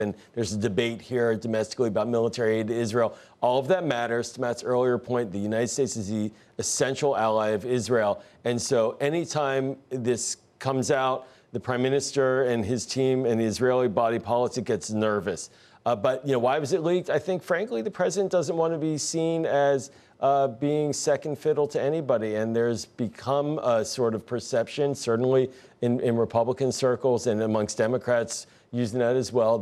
and there's a debate here domestically about military aid to Israel. All of that matters. To Matt's earlier point, the United States is the essential ally of Israel. And so anytime this comes out, the prime minister and his team and the Israeli body politic gets nervous. But, why was it leaked? I think, frankly, the president doesn't want to be seen as being second fiddle to anybody. And there's become a sort of perception, certainly in Republican circles and amongst Democrats using that as well,